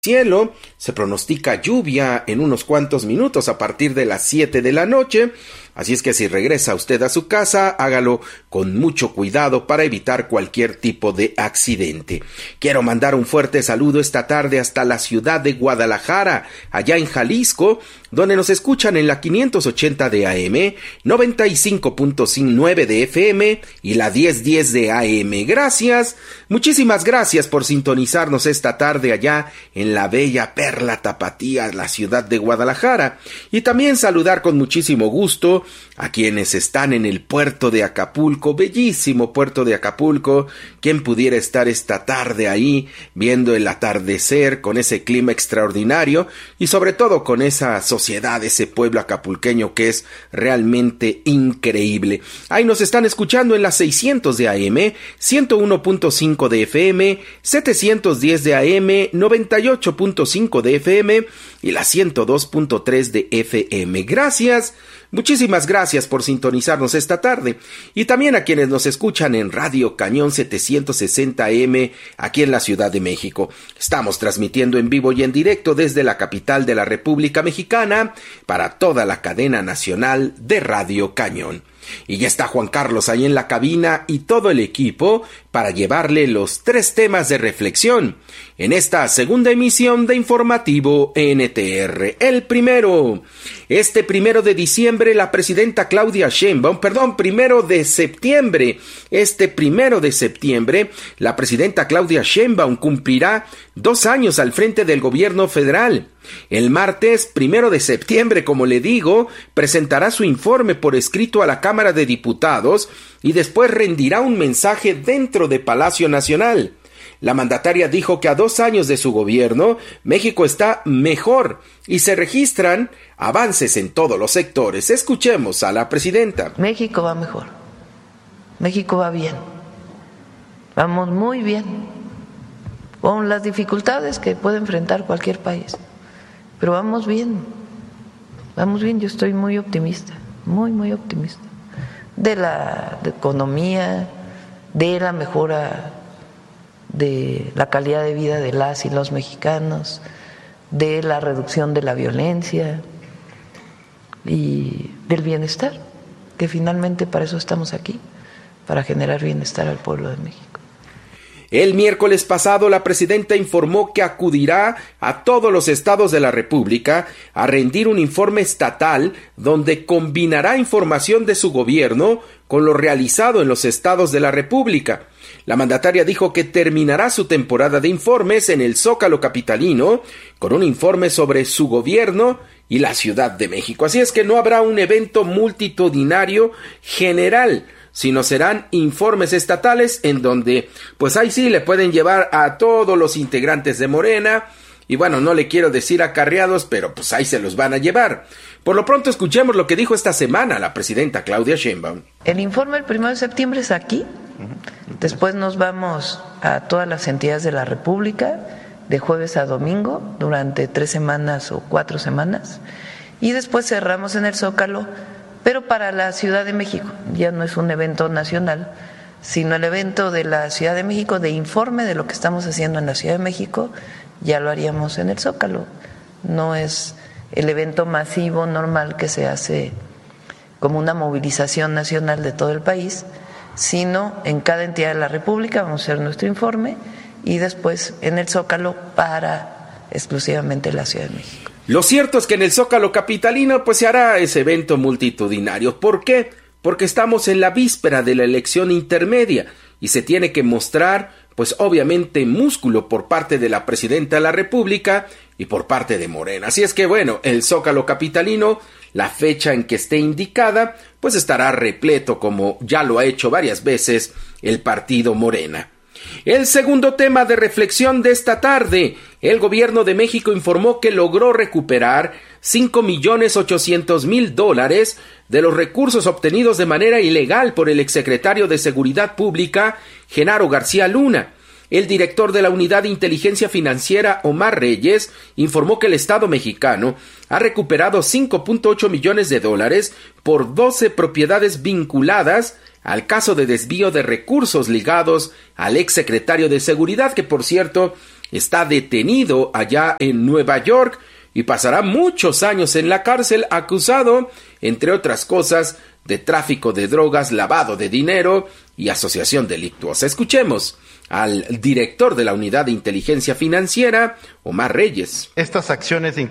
Cielo, se pronostica lluvia en unos cuantos minutos a partir de las 7 de la noche, así es que si regresa usted a su casa, hágalo con mucho cuidado para evitar cualquier tipo de accidente. Quiero mandar un fuerte saludo esta tarde hasta la ciudad de Guadalajara, allá en Jalisco, donde nos escuchan en la 580 de AM, 95.9 de FM y la 1010 de AM. Gracias, muchísimas gracias por sintonizarnos esta tarde allá en la bella perla tapatía, la ciudad de Guadalajara, y también saludar con muchísimo gusto a quienes están en el puerto de Acapulco, bellísimo puerto de Acapulco. Quien pudiera estar esta tarde ahí viendo el atardecer con ese clima extraordinario y sobre todo con esa sociedad, ese pueblo acapulqueño que es realmente increíble. Ahí nos están escuchando en las 600 de AM, 101.5 de FM, 710 de AM, 98.5 de FM y la 102.3 de FM. Gracias, muchísimas gracias por sintonizarnos esta tarde, y también a quienes nos escuchan en Radio Cañón 760 AM aquí en la Ciudad de México. Estamos transmitiendo en vivo y en directo desde la capital de la República Mexicana para toda la cadena nacional de Radio Cañón. Y ya está Juan Carlos ahí en la cabina y todo el equipo para llevarle los 3 temas de reflexión en esta segunda emisión de Informativo NTR. El primero, este 1 de diciembre la presidenta Claudia Sheinbaum, este 1 de septiembre la presidenta Claudia Sheinbaum cumplirá 2 años al frente del gobierno federal. El martes 1 de septiembre, como le digo, presentará su informe por escrito a la Cámara de Diputados y después rendirá un mensaje dentro de Palacio Nacional. La mandataria dijo que a 2 años de su gobierno, México está mejor y se registran avances en todos los sectores. Escuchemos a la presidenta. México va mejor, México va bien, vamos muy bien, con las dificultades que puede enfrentar cualquier país, pero vamos bien, yo estoy muy optimista, muy optimista, de la economía, de la mejora de la calidad de vida de las y los mexicanos, de la reducción de la violencia y del bienestar, que finalmente para eso estamos aquí, para generar bienestar al pueblo de México. El miércoles pasado la presidenta informó que acudirá a todos los estados de la República a rendir un informe estatal donde combinará información de su gobierno con lo realizado en los estados de la República. La mandataria dijo que terminará su temporada de informes en el Zócalo capitalino con un informe sobre su gobierno y la Ciudad de México. Así es que no habrá un evento multitudinario general, sino serán informes estatales en donde, pues ahí sí le pueden llevar a todos los integrantes de Morena, y bueno, no le quiero decir acarreados, pero pues ahí se los van a llevar. Por lo pronto escuchemos lo que dijo esta semana la presidenta Claudia Sheinbaum. El informe el 1 de septiembre es aquí, después nos vamos a todas las entidades de la República, de jueves a domingo, durante 3 semanas o 4 semanas, y después cerramos en el Zócalo, pero para la Ciudad de México. Ya no es un evento nacional, sino el evento de la Ciudad de México, de informe de lo que estamos haciendo en la Ciudad de México, ya lo haríamos en el Zócalo. No es el evento masivo normal que se hace como una movilización nacional de todo el país, sino en cada entidad de la República vamos a hacer nuestro informe y después en el Zócalo para exclusivamente la Ciudad de México. Lo cierto es que en el Zócalo capitalino pues se hará ese evento multitudinario. ¿Por qué? Porque estamos en la víspera de la elección intermedia y se tiene que mostrar pues obviamente músculo por parte de la presidenta de la República y por parte de Morena. Así es que bueno, el Zócalo capitalino, la fecha en que esté indicada, pues estará repleto como ya lo ha hecho varias veces el partido Morena. El segundo tema de reflexión de esta tarde, el gobierno de México informó que logró recuperar $5,800,000 de los recursos obtenidos de manera ilegal por el exsecretario de Seguridad Pública, Genaro García Luna. El director de la Unidad de Inteligencia Financiera, Omar Reyes, informó que el Estado mexicano ha recuperado $5.8 millones por 12 propiedades vinculadas al caso de desvío de recursos ligados al exsecretario de Seguridad, que por cierto está detenido allá en Nueva York y pasará muchos años en la cárcel acusado, entre otras cosas, de tráfico de drogas, lavado de dinero y asociación delictuosa. Escuchemos al director de la Unidad de Inteligencia Financiera, Omar Reyes. Estas acciones de